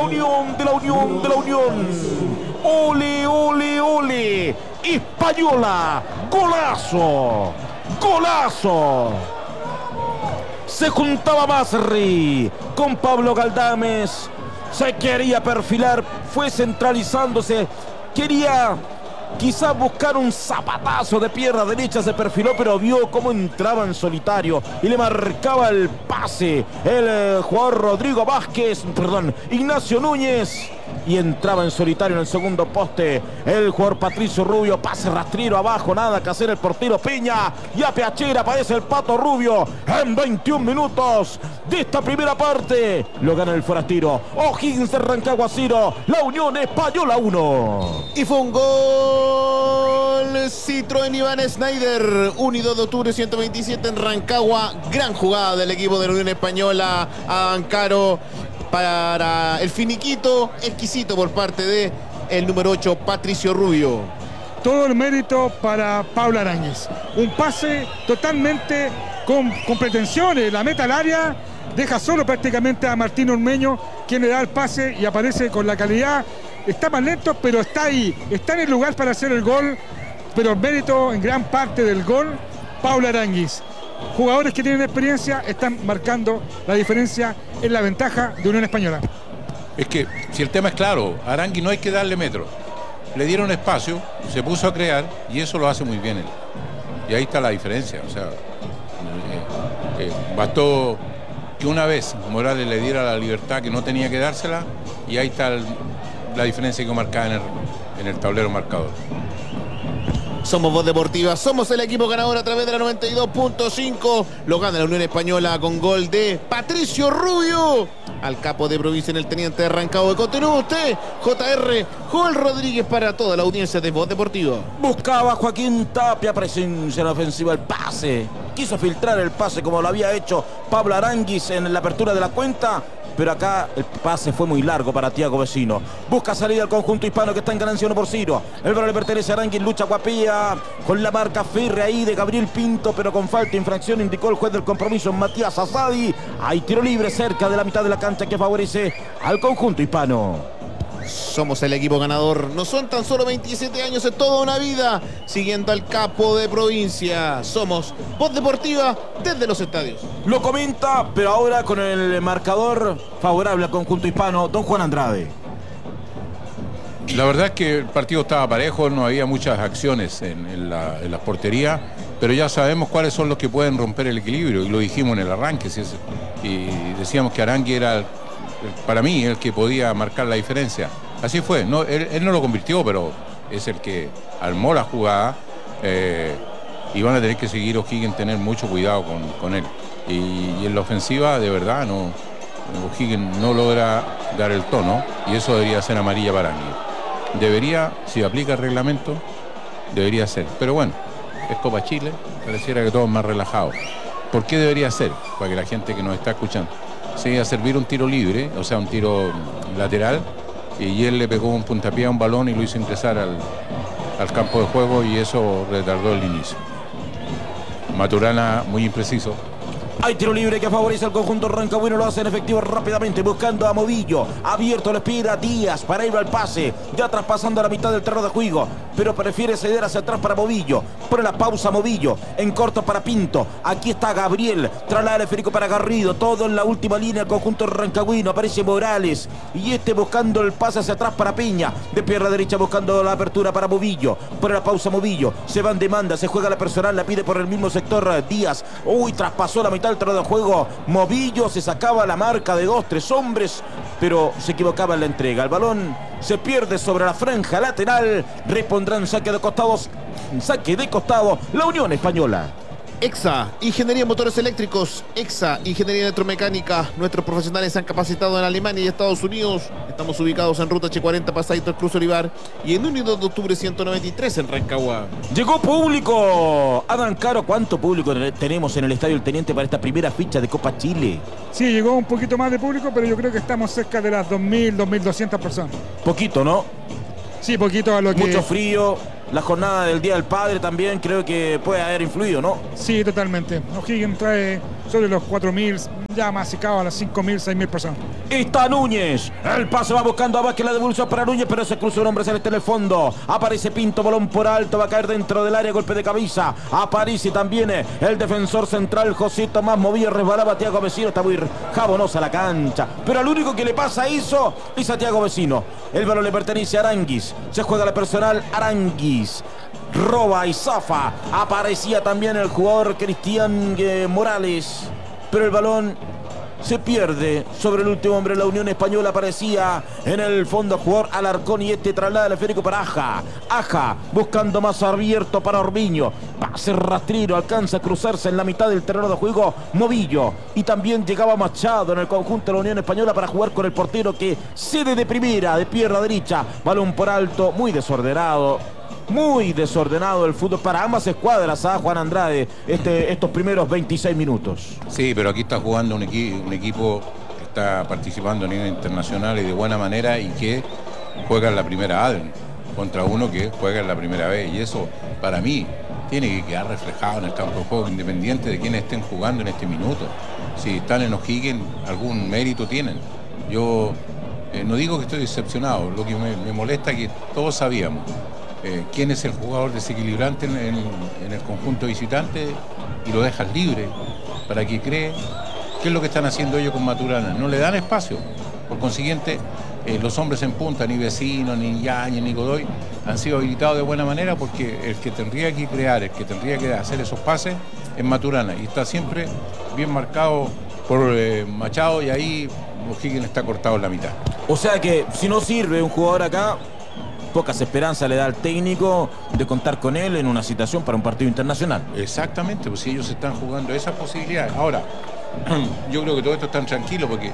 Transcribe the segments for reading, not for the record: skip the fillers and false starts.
Unión, de la Unión, de la Unión. Ole, ole, ole. Española. Golazo. Golazo. Se juntaba Masri con Pablo Galdames. Se quería perfilar, fue centralizándose. Quería quizás buscar un zapatazo de pierna derecha, se perfiló, pero vio cómo entraba en solitario y le marcaba el pase el jugador Ignacio Núñez, y entraba en solitario en el segundo poste el jugador Patricio Rubio. Pase rastrero abajo, nada que hacer el portero Peña, y a Peachera aparece el Pato Rubio en 21 minutos de esta primera parte. Lo gana el forastero O'Higgins de Rancagua 0, la Unión Española 1. Y fue un gol Citroën Iván Snyder, 1 y 2 de octubre 127 en Rancagua. Gran jugada del equipo de la Unión Española. Adán Caro para el finiquito exquisito por parte de el número 8, Patricio Rubio. Todo el mérito para Pablo Aránguiz. Un pase totalmente con pretensiones. La meta al área, deja solo prácticamente a Martín Ormeño, quien le da el pase y aparece con la calidad. Está más lento, pero está ahí. Está en el lugar para hacer el gol. Pero el mérito en gran parte del gol, Pablo Aránguiz. Jugadores que tienen experiencia están marcando la diferencia en la ventaja de Unión Española. Es que si el tema es claro, a Aránguiz no hay que darle metro. Le dieron espacio, se puso a crear y eso lo hace muy bien él. Y ahí está la diferencia. O sea, bastó que una vez Morales le diera la libertad que no tenía que dársela, y ahí está la diferencia que marcaba en el tablero marcador. Somos Voz Deportiva, somos el equipo ganador a través de la 92.5. Lo gana la Unión Española con gol de Patricio Rubio al capo de provincia en el Teniente de Rancagua. Continúa usted, JR Joel Rodríguez, para toda la audiencia de Voz Deportiva. Buscaba Joaquín Tapia, presencia en la ofensiva, el pase. Quiso filtrar el pase como lo había hecho Pablo Aránguiz en la apertura de la cuenta, pero acá el pase fue muy largo para Tiago Vecino. Busca salida al conjunto hispano que está en ganancia 1-0. El balón le pertenece a Aránguiz, lucha Guapía con la marca férrea ahí de Gabriel Pinto, pero con falta, infracción, indicó el juez del compromiso, Matías Asadi. Hay tiro libre cerca de la mitad de la cancha que favorece al conjunto hispano. Somos el equipo ganador. No son tan solo 27 años, es toda una vida siguiendo al capo de provincia. Somos Voz Deportiva desde los estadios. Lo comenta, pero ahora con el marcador favorable al conjunto hispano, don Juan Andrade. La verdad es que el partido estaba parejo, no había muchas acciones en la portería, pero ya sabemos cuáles son los que pueden romper el equilibrio, y lo dijimos en el arranque, y decíamos que Aránguiz era, para mí, el que podía marcar la diferencia. Así fue, no, él no lo convirtió, pero es el que armó la jugada, y van a tener que seguir O'Higgins, tener mucho cuidado con él. Y en la ofensiva, de verdad, O'Higgins no logra dar el tono, y eso debería ser amarilla para Aránguiz. Debería, si aplica el reglamento, debería ser. Pero bueno, es Copa Chile, pareciera que todo es más relajado. ¿Por qué debería ser? Para que la gente que nos está escuchando se iba a servir un tiro libre, o sea, un tiro lateral, y él le pegó un puntapié a un balón y lo hizo ingresar al campo de juego, y eso retardó el inicio. Maturana muy impreciso. Hay tiro libre que favorece al conjunto rancagüino, lo hacen efectivo rápidamente, buscando a Movillo. Abierto, le pide a Díaz para ir al pase, ya traspasando la mitad del terreno de juego, pero prefiere ceder hacia atrás para Movillo. Pone la pausa Movillo, en corto para Pinto. Aquí está Gabriel, traslada el Federico para Garrido, todo en la última línea del conjunto rancagüino. Aparece Morales, y buscando el pase hacia atrás para Peña. De pierna derecha buscando la apertura para Movillo. Pone la pausa Movillo, se va en demanda, se juega la personal, la pide por el mismo sector Díaz. Uy, traspasó la mitad del terreno de juego Movillo, se sacaba la marca de 2-3 hombres, pero se equivocaba en la entrega. El balón se pierde sobre la franja lateral, repondrán saque de costado la Unión Española. EXA, Ingeniería en Motores Eléctricos. EXA, Ingeniería Electromecánica. Nuestros profesionales se han capacitado en Alemania y Estados Unidos. Estamos ubicados en Ruta H40, Pasadito del Cruz Olivar, y en 1 y 2 de octubre 193 en Rancagua. Llegó público. Adán Caro, ¿cuánto público tenemos en el Estadio El Teniente para esta primera ficha de Copa Chile? Sí, llegó un poquito más de público, pero yo creo que estamos cerca de las 2.000, 2.200 personas. Poquito, ¿no? Sí, poquito a lo que... Mucho frío. La jornada del Día del Padre también creo que puede haber influido, ¿no? Sí, totalmente. O'Higgins trae sobre los 4.000, ya masicado a las 5.000, 6.000 personas. Está Núñez, el pase va buscando a Vázquez, la devolución para Núñez, pero se cruza un hombre celeste en el fondo. Aparece Pinto, balón por alto, va a caer dentro del área, golpe de cabeza. Aparece también el defensor central José Tomás Movilla, resbalaba Thiago Vecino, está muy jabonosa la cancha. Pero al único que le pasa eso es a Thiago Vecino. El balón le pertenece a Aranguis, se juega la personal Aranguis. Roba y zafa. Aparecía también el jugador Cristian Morales, pero el balón se pierde sobre el último hombre. La Unión Española aparecía en el fondo jugador Alarcón y este traslada el esférico para Aja. Aja buscando más abierto para Orbiño. Pase rastrero, alcanza a cruzarse en la mitad del terreno de juego Movillo. Y también llegaba Machado en el conjunto de la Unión Española para jugar con el portero que cede de primera, de pierna derecha. Balón por alto, muy desordenado. Muy desordenado el fútbol para ambas escuadras, Juan Andrade, estos primeros 26 minutos. Sí, pero aquí está jugando un equipo que está participando a nivel internacional y de buena manera y que juega en la primera A contra uno que juega en la primera B. Y eso, para mí, tiene que quedar reflejado en el campo de juego, independiente de quiénes estén jugando en este minuto. Si están en O'Higgins, algún mérito tienen. Yo no digo que estoy decepcionado, lo que me molesta es que todos sabíamos quién es el jugador desequilibrante en el conjunto visitante y lo dejas libre para que cree. ¿Qué es lo que están haciendo ellos con Maturana? No le dan espacio. Por consiguiente, los hombres en punta, ni Vecino, ni Yañez, ni Godoy, han sido habilitados de buena manera porque el que tendría que crear, el que tendría que hacer esos pases es Maturana y está siempre bien marcado por Machado y ahí O'Higgins está cortado en la mitad. O sea que si no sirve un jugador acá, pocas esperanzas le da al técnico de contar con él en una situación para un partido internacional. Exactamente, pues si ellos están jugando esas posibilidades. Ahora, yo creo que todo esto es tan tranquilo porque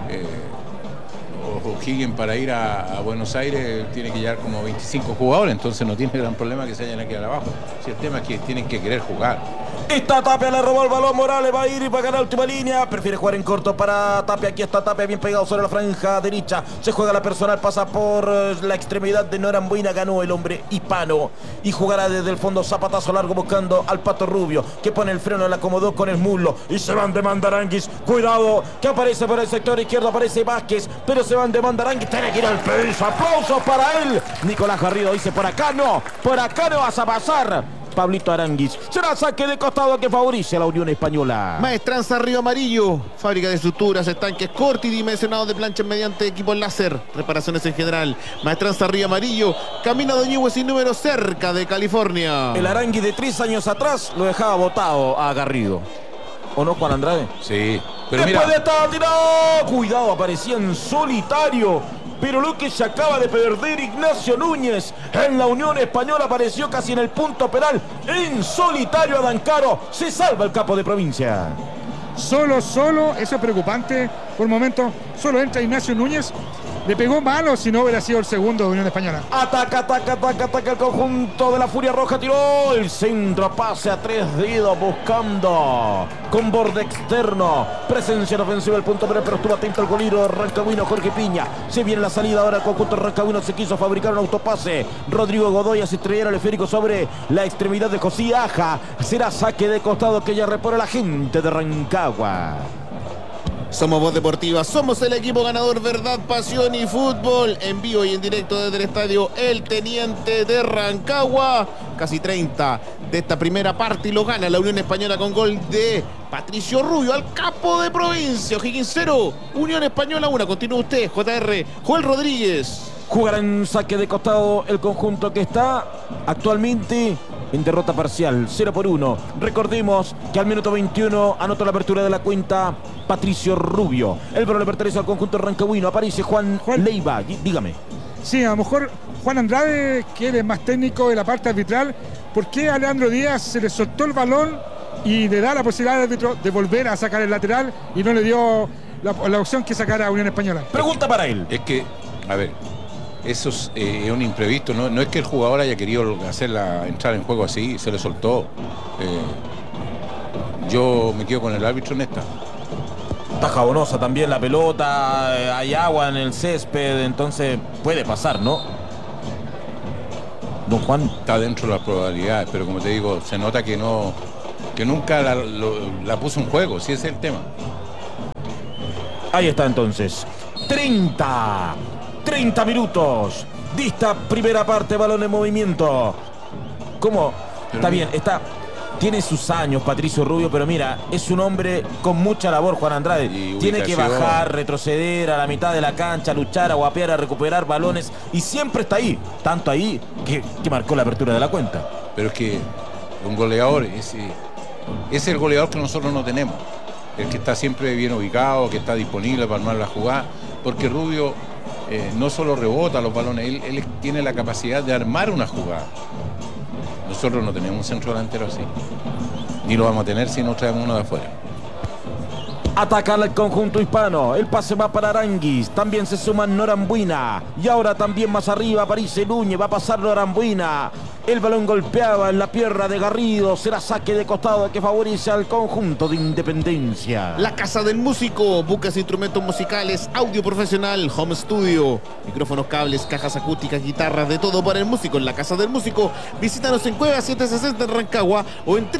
O'Higgins para ir a Buenos Aires tiene que llevar como 25 jugadores, entonces no tiene gran problema que se vayan a quedar abajo. Si el tema es que tienen que querer jugar. Está Tapia, le robó el balón, Morales va a ir y va a ganar la última línea. Prefiere jugar en corto para Tapia. Aquí está Tapia bien pegado sobre la franja derecha. Se juega la personal, pasa por la extremidad de Norambuena. Ganó el hombre hispano y jugará desde el fondo zapatazo largo buscando al Pato Rubio, que pone el freno, le acomodó con el muslo y se van de Mandaranguis. Cuidado, que aparece por el sector izquierdo, aparece Vázquez, pero se van de Mandaranguis. Tiene que ir al piso. Aplausos para él. Nicolás Garrido dice: por acá no vas a pasar. Pablito Aranguis. Será saque de costado que favorece a la Unión Española. Maestranza Río Amarillo, fábrica de estructuras, estanques cortidimensionados de planchas mediante equipos láser, reparaciones en general. Maestranza Río Amarillo, camino de Ñuble sin número, cerca de California. El Aranguis de 3 años atrás lo dejaba botado a Garrido. ¿O no, Juan Andrade? Sí, pero después mira, de estar tirado, cuidado, aparecía en solitario. Pero lo que se acaba de perder Ignacio Núñez en la Unión Española apareció casi en el punto penal. En solitario Adán Caro. Se salva el capo de provincia. Solo, eso es preocupante. Por el momento, solo entra Ignacio Núñez. Le pegó malo si no hubiera sido el segundo de Unión Española. Ataca el conjunto de la Furia Roja. Tiró el centro, pase a 3 dedos buscando con borde externo. Presencia en ofensiva del punto pero estuvo atento el golero rancagüino Jorge Piña. Se viene la salida ahora el conjunto rancagüino. Se quiso fabricar un autopase. Rodrigo Godoy hace estrellar el esférico sobre la extremidad de José Aja. Será saque de costado que ya repone la gente de Rancagua. Somos Voz Deportiva, somos el equipo ganador, verdad, pasión y fútbol. En vivo y en directo desde el estadio El Teniente de Rancagua. Casi 30 de esta primera parte y lo gana la Unión Española con gol de Patricio Rubio al capo de provincia. O'Higgins 0, Unión Española 1. Continúa usted, JR. Joel Rodríguez. Jugará en saque de costado el conjunto que está actualmente en derrota parcial, 0-1. Recordemos que al minuto 21 anotó la apertura de la cuenta Patricio Rubio. El balón le pertenece al conjunto rancagüino. Aparece Juan Leiva. Dígame. Sí, a lo mejor Juan Andrade, que es más técnico de la parte arbitral, ¿por qué a Leandro Díaz se le soltó el balón y le da la posibilidad al árbitro de volver a sacar el lateral y no le dio la opción que sacara a Unión Española? Pregunta para él. es que, a ver, eso es un imprevisto, no es que el jugador haya querido entrar en juego así, se le soltó. Yo me quedo con el árbitro en esta. Está jabonosa también la pelota, hay agua en el césped, entonces puede pasar, ¿no? Don Juan. Está dentro de las probabilidades, pero como te digo, se nota que nunca la puso en juego, si ese es el tema. Ahí está entonces. 30 minutos de esta primera parte, balón en movimiento. ¿Cómo? Está bien, tiene sus años Patricio Rubio, pero mira, es un hombre con mucha labor, Juan Andrade. Tiene que bajar, retroceder a la mitad de la cancha, luchar, aguapear, a recuperar balones y siempre está ahí. Tanto ahí que marcó la apertura de la cuenta. Pero es que un goleador es el goleador que nosotros no tenemos. El que está siempre bien ubicado, que está disponible para armar la jugada, porque Rubio no solo rebota los balones, él tiene la capacidad de armar una jugada. Nosotros no tenemos un centro delantero así, ni lo vamos a tener si no traemos uno de afuera. Ataca al conjunto hispano. El pase va para Aranguis. También se suma Norambuena. Y ahora también más arriba aparece Núñez. Va a pasar Norambuena. El balón golpeaba en la pierna de Garrido. Será saque de costado que favorece al conjunto de Independencia. La Casa del Músico. Buscas instrumentos musicales, audio profesional, home studio, micrófonos, cables, cajas acústicas, guitarras, de todo para el músico en La Casa del Músico. Visítanos en Cueva 760 en Rancagua o en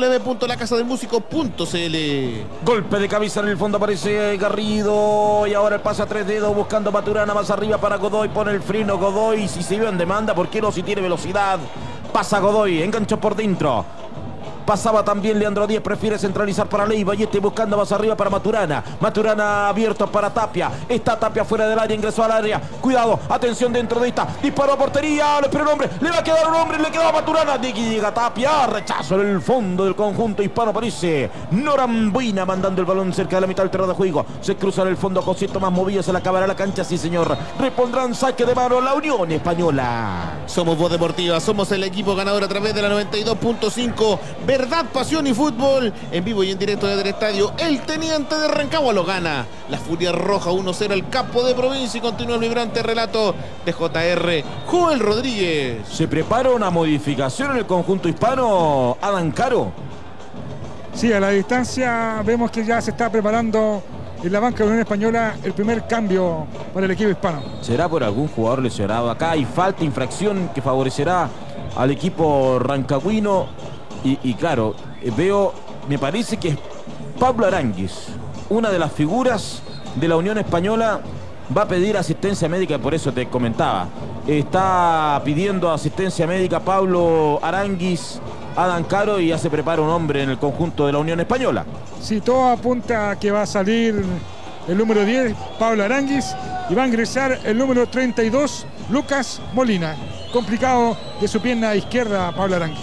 www.lacasadelmusico.cl. Golpe de cabeza en el fondo, aparece Garrido. Y ahora el pase a 3 dedos buscando Maturana. Más arriba para Godoy. Pone el freno Godoy. Si se vio en demanda, ¿por qué no? Si tiene velocidad. Pasa Godoy, enganchó por dentro. Pasaba también Leandro Díez, prefiere centralizar para Leiva y buscando más arriba para Maturana. Maturana abierto para Tapia. Está Tapia fuera del área, ingresó al área. Cuidado, atención dentro de esta. Disparó a portería, le esperó un hombre. Le va a quedar un hombre, le quedaba Maturana. De aquí llega Tapia, rechazo en el fondo del conjunto hispano. Aparece Norambuena mandando el balón cerca de la mitad del terreno de juego. Se cruza en el fondo, Cosito más movido, se la acabará la cancha, sí señor. Repondrán saque de mano la Unión Española. Somos Voz Deportiva, somos el equipo ganador a través de la 92.5. Verdad, pasión y fútbol. En vivo y en directo desde el estadio El Teniente de Rancagua lo gana la Furia Roja 1-0 al campo de Provincia y continúa el vibrante relato de JR Joel Rodríguez. ¿Se prepara una modificación en el conjunto hispano, Adán Caro? Sí, a la distancia vemos que ya se está preparando en la banca de la Unión Española el primer cambio para el equipo hispano. ¿Será por algún jugador lesionado? Acá hay falta, infracción que favorecerá al equipo rancagüino. Y claro, me parece que es Pablo Aranguis, una de las figuras de la Unión Española, va a pedir asistencia médica, por eso te comentaba. Está pidiendo asistencia médica Pablo Aranguis, Adán Caro, y ya se prepara un hombre en el conjunto de la Unión Española. Sí, todo apunta a que va a salir el número 10, Pablo Aranguis, y va a ingresar el número 32, Lucas Molina. Complicado de su pierna izquierda, Pablo Aranguis.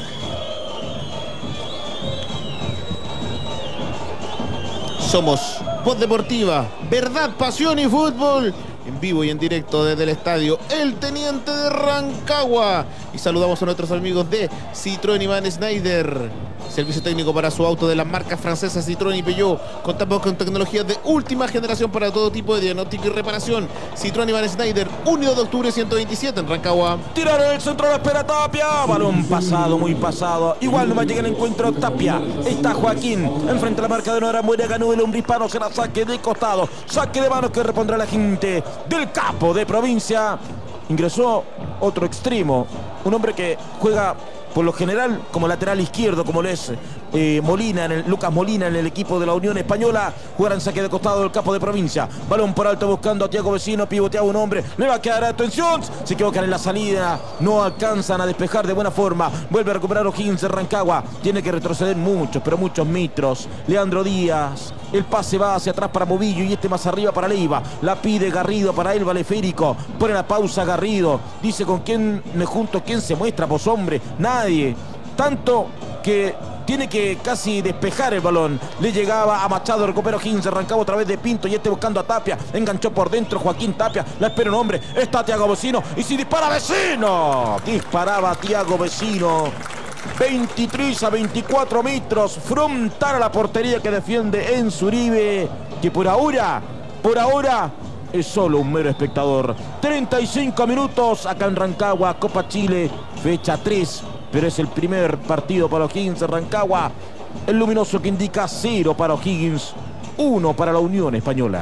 Somos Voz Deportiva, verdad, pasión y fútbol. En vivo y en directo desde el estadio El Teniente de Rancagua. Y saludamos a nuestros amigos de Citroën Iván Schneider. Servicio técnico para su auto de las marcas francesas Citroën y Peugeot. Contamos con tecnologías de última generación para todo tipo de diagnóstico y reparación. Citroën Iván Schneider, 1 de octubre 127 en Rancagua. Tirar el centro, la espera Tapia. Balón pasado, muy pasado. Igual no va a llegar el encuentro Tapia. Está Joaquín enfrente a la marca de Norambuena. Ganó el hombre hispano. Será saque de costado. Saque de manos que repondrá la gente del capo de Provincia. Ingresó otro extremo. Un hombre que juega por lo general como lateral izquierdo, como lo es Lucas Molina en el equipo de la Unión Española. Jugarán saque de costado del capo de Provincia. Balón por alto buscando a Tiago Vecino. Pivoteaba un hombre. Le va a quedar atención. Se equivocan en la salida. No alcanzan a despejar de buena forma. Vuelve a recuperar O'Higgins de Rancagua. Tiene que retroceder muchos, pero muchos metros. Leandro Díaz. El pase va hacia atrás para Movillo y más arriba para Leiva. La pide Garrido para Elba Leférico. Pone la pausa Garrido. Dice con quién me junto, quién se muestra, pues hombre. Nadie. Tanto que tiene que casi despejar el balón. Le llegaba a Machado, recupera O'Higgins, arrancaba otra vez de Pinto y buscando a Tapia. Enganchó por dentro Joaquín Tapia. La espera un hombre. Está Tiago Vecino. Y si dispara Vecino. Disparaba Tiago Vecino. 23 a 24 metros. Frontal a la portería que defiende Enzo Uribe. Que por ahora es solo un mero espectador. 35 minutos acá en Rancagua, Copa Chile, fecha 3. Pero es el primer partido para O'Higgins de Rancagua. El luminoso que indica 0 para O'Higgins, 1 para la Unión Española.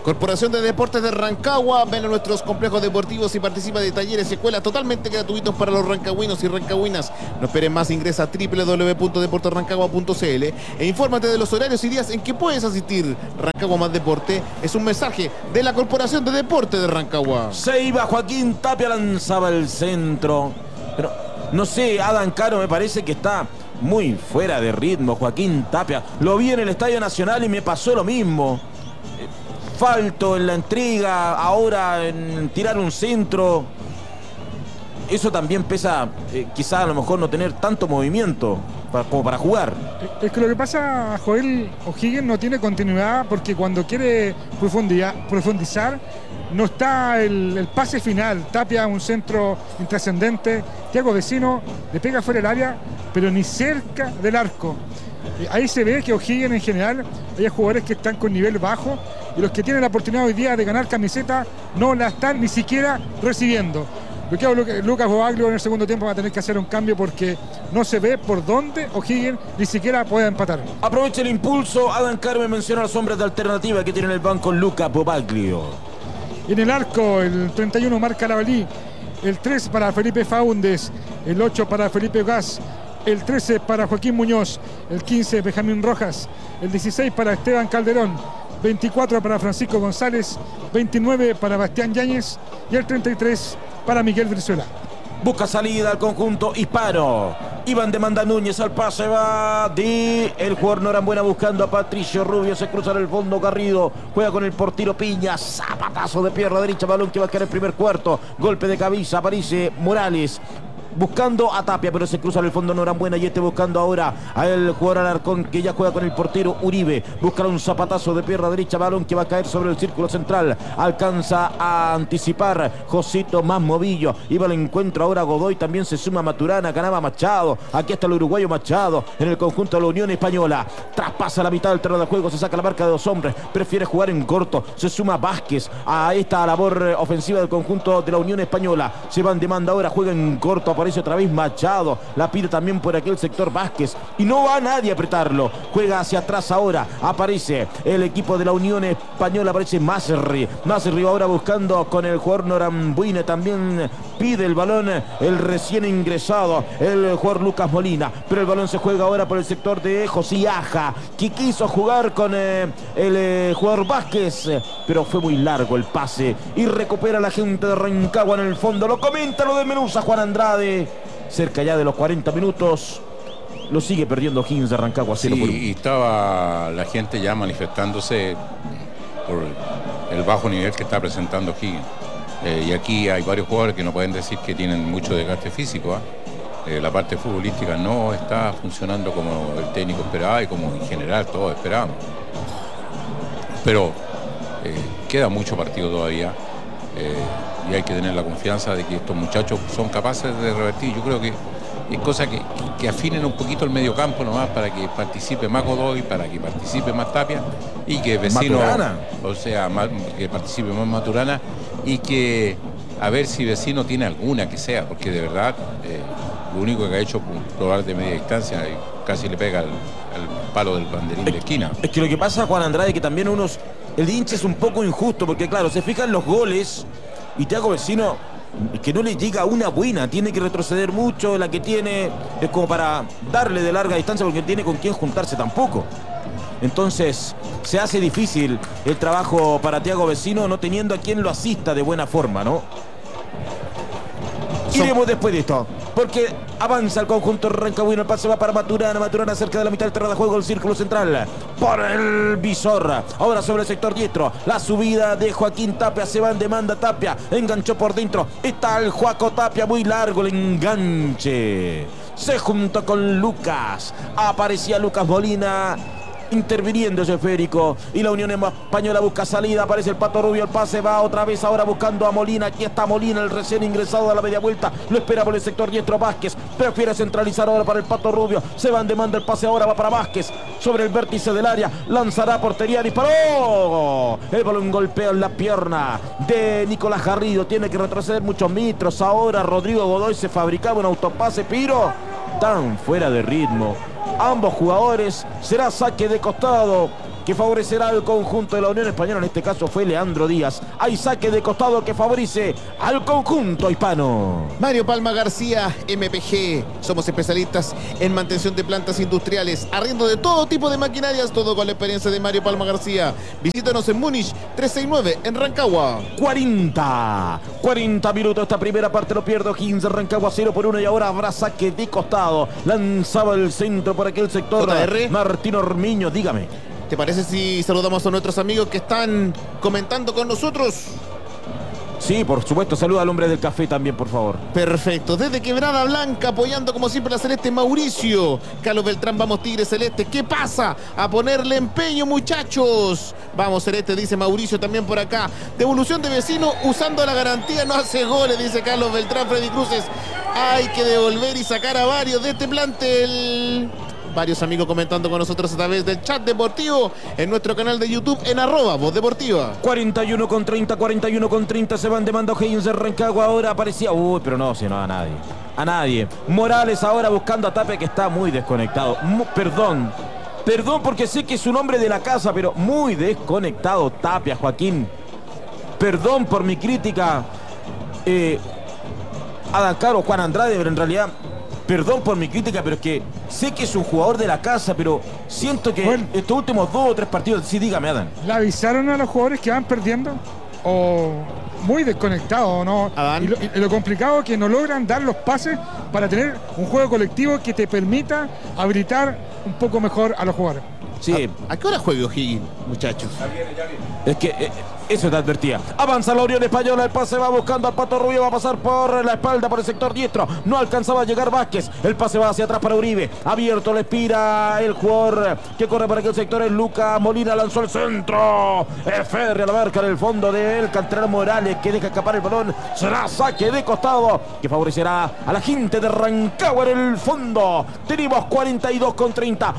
Corporación de Deportes de Rancagua. Ven a nuestros complejos deportivos y participa de talleres y escuelas totalmente gratuitos para los rancagüinos y rancagüinas. No esperes más, ingresa a www.deportesrancagua.cl e infórmate de los horarios y días en que puedes asistir. Rancagua Más Deporte es un mensaje de la Corporación de Deportes de Rancagua. Se iba Joaquín Tapia, lanzaba el centro. Pero no sé, Adán Caro me parece que está muy fuera de ritmo. Joaquín Tapia, lo vi en el Estadio Nacional y me pasó lo mismo. Falto en la entrega, ahora en tirar un centro. Eso también pesa, quizás a lo mejor no tener tanto movimiento como para jugar. Es que lo que pasa, Joel O'Higgins no tiene continuidad porque cuando quiere profundizar no está el pase final. Tapia un centro intrascendente, Thiago Vecino le pega fuera del área, pero ni cerca del arco. Ahí se ve que O'Higgins en general hay jugadores que están con nivel bajo y los que tienen la oportunidad hoy día de ganar camiseta no la están ni siquiera recibiendo. Lo que Lucas Bobaglio en el segundo tiempo va a tener que hacer un cambio porque no se ve por dónde O'Higgins ni siquiera puede empatar. Aprovecha el impulso. Adán Carmen menciona a los hombres de alternativa que tiene en el banco Lucas Bobaglio. En el arco, el 31 marca Lavalí, el 3 para Felipe Faúndez, el 8 para Felipe Gas, el 13 para Joaquín Muñoz, el 15 Benjamín Rojas, el 16 para Esteban Calderón, 24 para Francisco González, 29 para Bastián Yáñez y el 33 para Miguel Brizuela. Busca salida al conjunto hispano. Iván demanda Núñez, al pase va el jugador Norambuena buscando a Patricio Rubio, se cruza en el fondo Garrido, juega con el portero Piña, zapatazo de pierna derecha, balón que va a caer en el primer cuarto, golpe de cabeza, aparece Morales. Buscando a Tapia, pero se cruza en el fondo Norambuena y buscando ahora al jugador Alarcón que ya juega con el portero Uribe. Busca un zapatazo de pierna derecha, balón que va a caer sobre el círculo central. Alcanza a anticipar Josito más Movillo. Iba al encuentro ahora Godoy, también se suma Maturana, ganaba Machado. Aquí está el uruguayo Machado en el conjunto de la Unión Española. Traspasa la mitad del terreno de juego, se saca la marca de 2 hombres, prefiere jugar en corto. Se suma Vázquez a esta labor ofensiva del conjunto de la Unión Española. Se va en demanda ahora, juega en corto. Aparece otra vez Machado, la pide también por aquel sector Vázquez y no va nadie a apretarlo, juega hacia atrás ahora, aparece el equipo de la Unión Española, aparece Masri ahora buscando con el jugador Norambuena, también pide el balón el recién ingresado, el jugador Lucas Molina, pero el balón se juega ahora por el sector de Josiaja, que quiso jugar con el jugador Vázquez, pero fue muy largo el pase y recupera la gente de Rancagua en el fondo, lo comenta, lo desmenuza Juan Andrade. Cerca ya de los 40 minutos, lo sigue perdiendo O'Higgins de Rancagua 0 por 1. Y estaba la gente ya manifestándose por el bajo nivel que está presentando O'Higgins. Y aquí hay varios jugadores que no pueden decir que tienen mucho desgaste físico. La parte futbolística no está funcionando como el técnico esperaba y como en general todos esperábamos. Pero queda mucho partido todavía. Y hay que tener la confianza de que estos muchachos son capaces de revertir. Yo creo que es cosa que afinen un poquito el medio campo nomás para que participe más Godoy, para que participe más Tapia y que Vecino, Maturana. o sea, que participe más Maturana y que a ver si Vecino tiene alguna que sea, porque de verdad lo único que ha hecho es probar de media distancia y casi le pega al palo del banderín de esquina. Es que lo que pasa, Juan Andrade, que también el hincha es un poco injusto, porque claro, se fijan los goles y Thiago Vecino, que no le llega una buena, tiene que retroceder mucho, la que tiene es como para darle de larga distancia porque no tiene con quién juntarse tampoco. Entonces se hace difícil el trabajo para Thiago Vecino no teniendo a quien lo asista de buena forma, ¿no? Iremos después de esto, porque avanza el conjunto rancagüino, el pase va para Maturana cerca de la mitad del terreno de juego, el círculo central, por el visor, ahora sobre el sector diestro, la subida de Joaquín Tapia, se va en demanda Tapia, enganchó por dentro, está el Joaco Tapia, muy largo el enganche, se juntó con Lucas, aparecía Lucas Molina, interviniendo ese esférico y la Unión Española busca salida, aparece el Pato Rubio, el pase va otra vez ahora buscando a Molina, aquí está Molina, el recién ingresado a la media vuelta, lo espera por el sector diestro Vázquez, prefiere centralizar ahora para el Pato Rubio, se va en demanda el pase ahora, va para Vázquez, sobre el vértice del área, lanzará portería, disparó, el balón golpea en la pierna de Nicolás Garrido, tiene que retroceder muchos metros, ahora Rodrigo Godoy se fabricaba un autopase, Piro, tan fuera de ritmo. Ambos jugadores, será saque de costado que favorecerá al conjunto de la Unión Española. En este caso fue Leandro Díaz. Hay saque de costado que favorece al conjunto hispano. Mario Palma García, MPG. Somos especialistas en mantención de plantas industriales, arriendo de todo tipo de maquinarias, todo con la experiencia de Mario Palma García. Visítanos en Múnich 369 en Rancagua. 40 minutos esta primera parte, lo pierde O'Higgins. Rancagua 0-1 y ahora habrá saque de costado. Lanzaba el centro por aquel sector. JR. Martín Ormiño, dígame. ¿Te parece si saludamos a nuestros amigos que están comentando con nosotros? Sí, por supuesto, saluda al hombre del café también, por favor. Perfecto, desde Quebrada Blanca, apoyando como siempre la Celeste, Mauricio. Carlos Beltrán, vamos Tigre Celeste. ¿Qué pasa? A ponerle empeño, muchachos. Vamos Celeste, dice Mauricio también por acá. Devolución de vecino usando la garantía, no hace goles, dice Carlos Beltrán. Freddy Cruces, hay que devolver y sacar a varios de este plantel. Varios amigos comentando con nosotros a través del chat deportivo en nuestro canal de YouTube en @Voz Deportiva. 41-30 se van demanda O'Higgins de Rancagua. Ahora aparecía. Uy, pero no, si no a nadie. A nadie. Morales ahora buscando a Tapia, que está muy desconectado. Perdón porque sé que es un hombre de la casa, pero muy desconectado Tapia, Joaquín. Perdón por mi crítica. Adán Caro, Juan Andrade, pero en realidad... Perdón por mi crítica, pero es que sé que es un jugador de la casa, pero siento que estos últimos 2 o 3 partidos... Sí, dígame, Adán. ¿Le avisaron a los jugadores que van perdiendo? ¿O muy desconectados, no? Adán. Y lo complicado es que no logran dar los pases para tener un juego colectivo que te permita habilitar un poco mejor a los jugadores. Sí. ¿A qué hora juega O'Higgins, muchachos? Es que eso te advertía. Avanza la Unión Española, el pase va buscando al Pato Rubio, va a pasar por la espalda, por el sector diestro. No alcanzaba a llegar Vázquez. El pase va hacia atrás para Uribe. Abierto, le expira el jugador que corre por aquel sector. Es Luca Molina, lanzó el centro. Ferri a la marca en el fondo del canterano Morales, que deja escapar el balón. Será saque de costado que favorecerá a la gente de Rancagua en el fondo. Tenemos 42-30.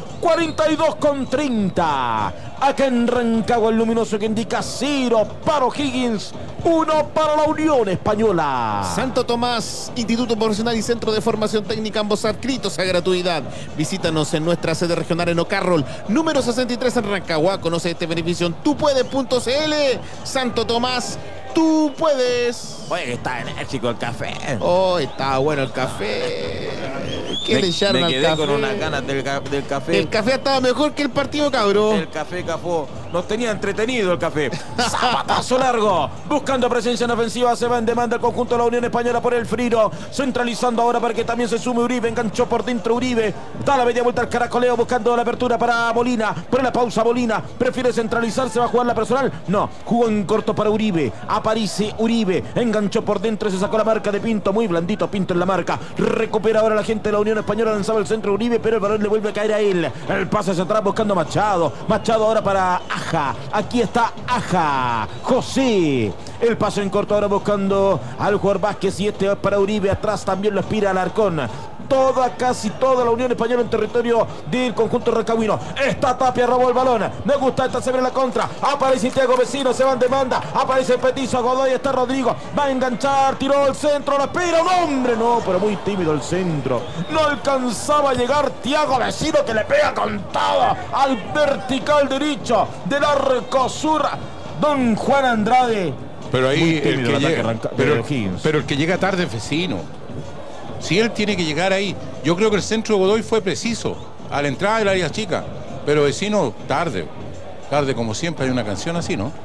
42-30. Acá en Rancagua, el luminoso que indica 0 para O'Higgins, 1 para la Unión Española. Santo Tomás, Instituto Profesional y Centro de Formación Técnica, ambos adscritos a gratuidad. Visítanos en nuestra sede regional en O'Carroll, número 63 en Rancagua. Conoce este beneficio en tupuedes.cl. Santo Tomás, tú puedes. Oye, que está enérgico el café. Oh, está bueno el café. ¿Qué le echaron me al quedé café? con unas ganas del café. El café estaba mejor que el partido, cabrón. El café Cafó. Nos tenía entretenido el café. Zapatazo largo. Buscando presencia en ofensiva. Se va en demanda el conjunto de la Unión Española por el Friro. Centralizando ahora para que también se sume Uribe. Enganchó por dentro Uribe. Da la media vuelta al caracoleo buscando la apertura para Molina. Por la pausa Molina. Prefiere centralizarse. ¿Va a jugar la personal? No. Jugó en corto para Uribe. Aparece Uribe. Enganchó por dentro. Se sacó la marca de Pinto. Muy blandito Pinto en la marca. Recupera ahora la gente de la Unión Española. Lanzaba el centro Uribe, pero el balón le vuelve a caer a él. El pase hacia atrás buscando Machado. Machado ahora para Aja. Aquí está Aja. José. El paso en corto ahora buscando al jugador Vázquez y este va para Uribe. Atrás también lo aspira Alarcón. Casi toda la Unión Española en territorio del conjunto rancagüino. Está Tapia, robó el balón. Me gusta esta, se ve la contra. Aparece Thiago Vecino, se va en demanda. Aparece Petizo, Godoy, está Rodrigo. Va a enganchar, tiró el centro, la espera. Un hombre, no, pero muy tímido el centro. No alcanzaba a llegar Thiago Vecino, que le pega con todo al vertical derecho del arco sur. Don Juan Andrade. Pero ahí el que llega, O'Higgins. pero el que llega tarde es Vecino. Si él tiene que llegar ahí, yo creo que el centro de Godoy fue preciso a la entrada del área chica, pero Vecino tarde como siempre. Hay una canción así, ¿no?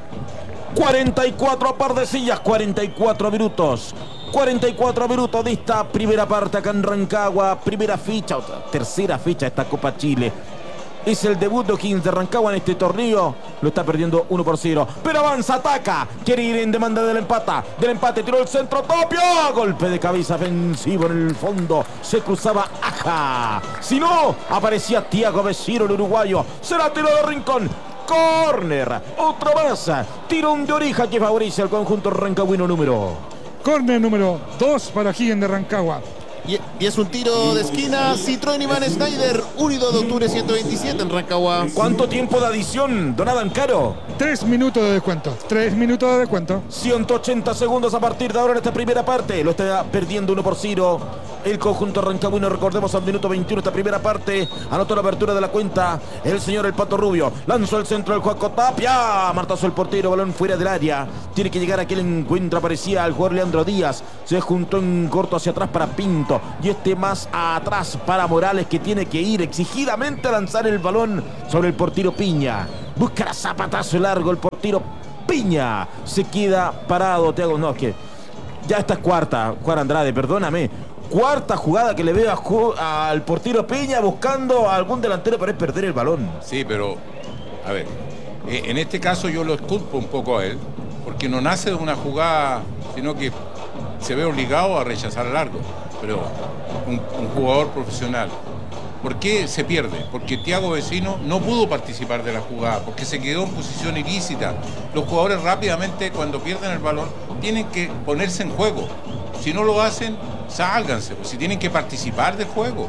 44 par de sillas, 44 minutos. 44 minutos de esta primera parte acá en Rancagua. Primera ficha, tercera ficha de esta Copa Chile. Es el debut de O'Higgins de Rancagua en este torneo. Lo está perdiendo 1-0. Pero avanza, ataca. Quiere ir en demanda del empate. Tiró el centro. Tapia. Golpe de cabeza ofensivo en el fondo. Se cruzaba Aja. Si no, aparecía Thiago Vecino, el uruguayo. Se la tiró de rincón. Corner. Otro más. Tirón de oreja que favorece al conjunto rancagüino número. Corner número 2 para O'Higgins de Rancagua. Y es un tiro de esquina. Citroën Iván Schneider, 1 y 2 de octubre 127 en Rancagua. ¿Cuánto tiempo de adición, don Adán Caro? 3 minutos de descuento. 3 minutos de descuento. 180 segundos a partir de ahora en esta primera parte. Lo está perdiendo 1-0 el conjunto rancagüino. Recordemos al minuto 21 esta primera parte. Anotó la apertura de la cuenta el señor El Pato Rubio. Lanzó el centro del Juaco Tapia. Martazo el portero, balón fuera del área. Tiene que llegar a aquel encuentro. Aparecía el jugador Leandro Díaz. Se juntó en corto hacia atrás para Pinto. Y este más atrás para Morales, que tiene que ir exigidamente a lanzar el balón sobre el portero Piña. Busca la zapatazo largo el portero Piña. Se queda parado. Te hago, no, es que ya esta es cuarta, Juan Andrade, perdóname. Cuarta jugada que le veo al portero Peña buscando a algún delantero para perder el balón. Sí, pero, a ver, en este caso yo lo culpo un poco a él, porque no nace de una jugada, sino que se ve obligado a rechazar largo. Pero un jugador profesional, ¿por qué se pierde? Porque Thiago Vecino no pudo participar de la jugada, porque se quedó en posición ilícita. Los jugadores rápidamente, cuando pierden el balón, tienen que ponerse en juego. Si no lo hacen, sálganse, pues si tienen que participar del juego.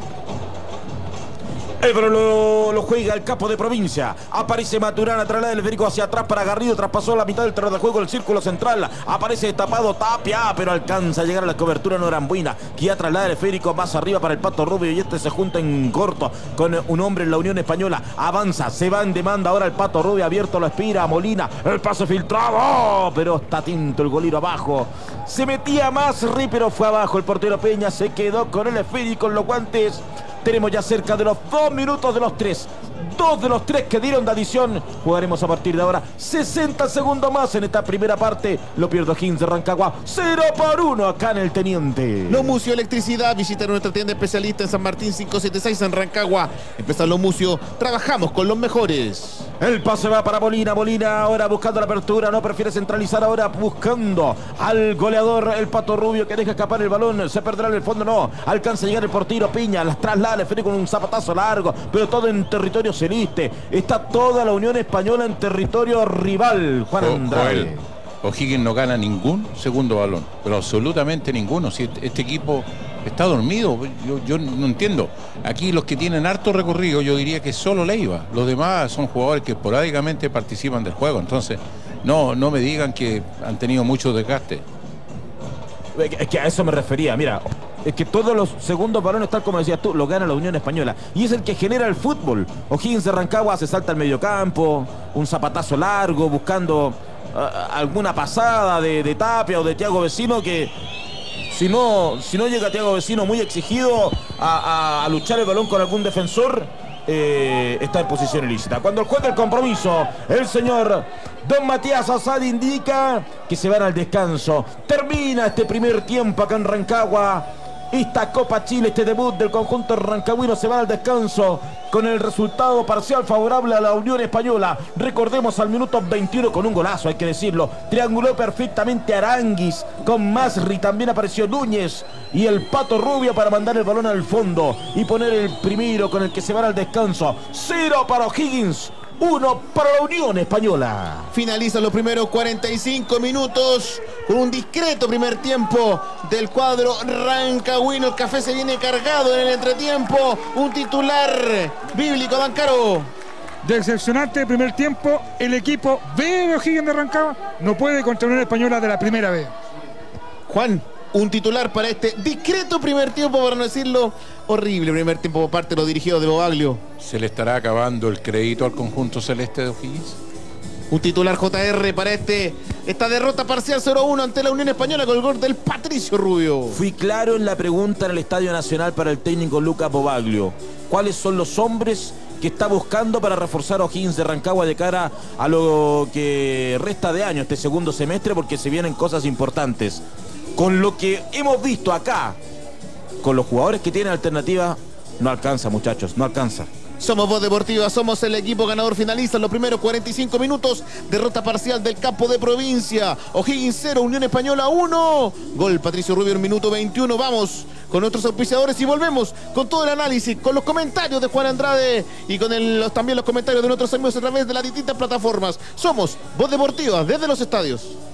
Pero lo juega el capo de provincia. Aparece Maturana, traslada el esférico hacia atrás para Garrido. Traspasó la mitad del terreno de juego, el círculo central. Aparece tapado Tapia, pero alcanza a llegar a la cobertura Norambuena, que ya traslada el esférico más arriba para el Pato Rubio. Y este se junta en corto con un hombre en la Unión Española. Avanza, se va en demanda ahora el Pato Rubio. Abierto lo aspira a Molina. El pase filtrado, pero está tinto el golero abajo. Se metía más, pero fue abajo. El portero Peña se quedó con el esférico en los guantes. Tenemos ya cerca de los 2 minutos de los 3. 2 de los 3 que dieron de adición. Jugaremos a partir de ahora 60 segundos más en esta primera parte. Lo pierde Higgins de Rancagua. 0-1 acá en el Teniente. Lomucio Electricidad. Visita nuestra tienda especialista en San Martín 576 en Rancagua. Empieza Lomucio. Trabajamos con los mejores. El pase va para Molina. Molina ahora buscando la apertura. No prefiere centralizar ahora, buscando al goleador, el Pato Rubio, que deja escapar el balón. Se perderá en el fondo, no. Alcanza a llegar el portero Piña. Las traslada, le frena con un zapatazo largo. Pero todo en territorio celeste. Está toda la Unión Española en territorio rival. Juan Andrade. O'Higgins no gana ningún segundo balón. Pero absolutamente ninguno. Si este equipo está dormido, yo no entiendo. Aquí los que tienen harto recorrido, yo diría que solo Leiva. Los demás son jugadores que esporádicamente participan del juego. Entonces, no me digan que han tenido mucho desgaste. Es que a eso me refería, mira. Es que todos los segundos balones, tal como decías tú, lo gana la Unión Española. Y es el que genera el fútbol. O'Higgins de Rancagua se salta al mediocampo, un zapatazo largo, buscando alguna pasada de Tapia o de Thiago Vecino, que si no llega Thiago Vecino muy exigido a luchar el balón con algún defensor, está en posición ilícita. Cuando el juez del compromiso, el señor don Matías Asad, indica que se van al descanso. Termina este primer tiempo acá en Rancagua. Esta Copa Chile, este debut del conjunto rancagüino, se va al descanso con el resultado parcial favorable a la Unión Española. Recordemos al minuto 21 con un golazo, hay que decirlo. Trianguló perfectamente Aranguis, con Masri también apareció Núñez y el Pato Rubio para mandar el balón al fondo y poner el primero con el que se van al descanso. 0 para O'Higgins, 1 para la Unión Española. Finalizan los primeros 45 minutos con un discreto primer tiempo del cuadro rancagüino. El café se viene cargado en el entretiempo. Un titular bíblico, Dan Caro. Decepcionante primer tiempo. El equipo B de O'Higgins de Rancagua no puede contra una Española de la primera B. Juan, un titular para este discreto primer tiempo, para no decirlo horrible primer tiempo por parte de los dirigidos de Bobaglio. ¿Se le estará acabando el crédito al conjunto celeste de O'Higgins? Un titular JR para esta derrota parcial 0-1 ante la Unión Española con el gol del Patricio Rubio. Fui claro en la pregunta en el Estadio Nacional para el técnico Lucas Bobaglio. ¿Cuáles son los hombres que está buscando para reforzar a O'Higgins de Rancagua de cara a lo que resta de año, este segundo semestre? Porque se vienen cosas importantes. Con lo que hemos visto acá, con los jugadores que tienen alternativa, no alcanza, muchachos, no alcanza. Somos Voz Deportiva, somos el equipo ganador. Finalizan los primeros 45 minutos. Derrota parcial del campo de provincia. O'Higgins 0, Unión Española 1. Gol Patricio Rubio en minuto 21. Vamos con nuestros auspiciadores y volvemos con todo el análisis, con los comentarios de Juan Andrade y con también los comentarios de nuestros amigos a través de las distintas plataformas. Somos Voz Deportiva desde los estadios.